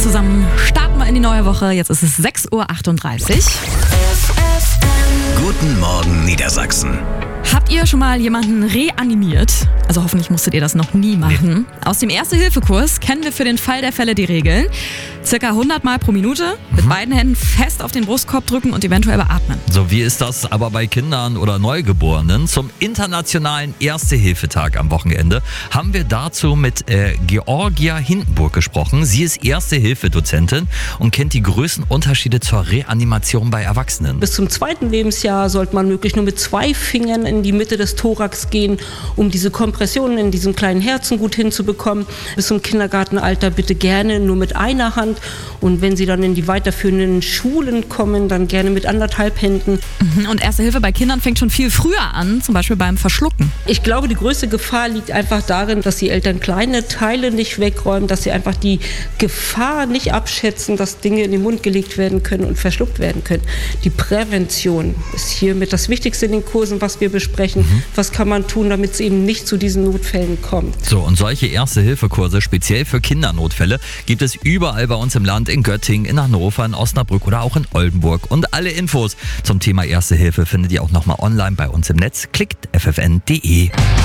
zusammen starten wir in die neue Woche. Jetzt ist es 6.38 Uhr. Guten Morgen Niedersachsen. Habt ihr schon mal jemanden reanimiert? Also hoffentlich musstet ihr das noch nie machen. Aus dem Erste-Hilfe-Kurs kennen wir für den Fall der Fälle die Regeln. Circa 100 Mal pro Minute mit beiden Händen fest auf den Brustkorb drücken und eventuell beatmen. So, wie ist das aber bei Kindern oder Neugeborenen? Zum internationalen Erste-Hilfe-Tag am Wochenende haben wir dazu mit Georgia Hindenburg gesprochen. Sie ist Erste-Hilfe-Dozentin und kennt die größten Unterschiede zur Reanimation bei Erwachsenen. Bis zum 2. Lebensjahr sollte man möglichst nur mit 2 Fingern in die Mitte des Thorax gehen, um diese Kompressionen in diesem kleinen Herzen gut hinzubekommen. Bis zum Kindergartenalter bitte gerne nur mit einer Hand. Und wenn Sie dann in die weiterführenden Schulen kommen, dann gerne mit 1,5 Händen. Und Erste Hilfe bei Kindern fängt schon viel früher an, zum Beispiel beim Verschlucken. Ich glaube, die größte Gefahr liegt einfach darin, dass die Eltern kleine Teile nicht wegräumen, dass sie einfach die Gefahr nicht abschätzen, dass Dinge in den Mund gelegt werden können und verschluckt werden können. Die Prävention ist hiermit das Wichtigste in den Kursen, was wir besprechen. Was kann man tun, damit es eben nicht zu diesen Notfällen kommt? So, und solche Erste-Hilfe-Kurse, speziell für Kindernotfälle, gibt es überall bei uns im Land, in Göttingen, in Hannover, in Osnabrück oder auch in Oldenburg. Und alle Infos zum Thema Erste Hilfe findet ihr auch nochmal online bei uns im Netz. Klickt ffn.de.